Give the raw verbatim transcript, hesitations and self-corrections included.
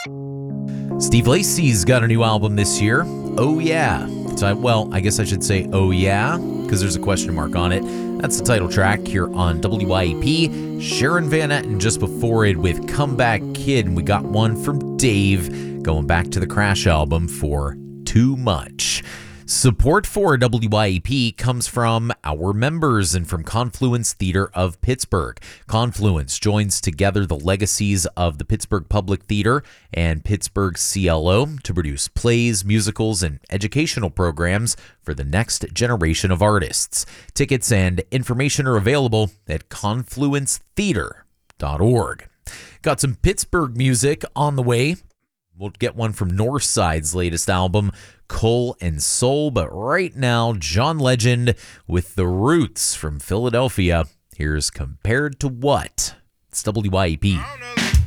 Steve Lacy's got a new album this year. Oh yeah. So, well, I guess I should say oh yeah, because there's a question mark on it. That's the title track here on W Y A P. Sharon Van Etten just before it with Comeback Kid. And we got one from Dave going back to the Crash album for Too Much. Support for W Y A P comes from our members and from Confluence Theater of Pittsburgh. Confluence joins together the legacies of the Pittsburgh Public Theater and Pittsburgh C L O to produce plays, musicals, and educational programs for the next generation of artists. Tickets and information are available at confluence theater dot org. Got some Pittsburgh music on the way. We'll get one from Northside's latest album, Coal and Soul. But right now, John Legend with The Roots from Philadelphia. Here's Compared to What? It's W Y A P.